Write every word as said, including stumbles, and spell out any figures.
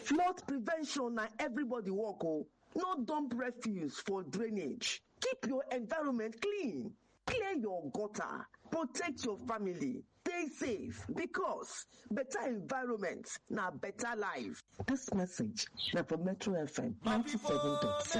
Flood prevention na everybody work o. No dump refuse for drainage. Keep your environment clean. Clear your gutter. Protect your family. Stay safe because better environment na better life. This message na for Metro F M ninety-seven point seven.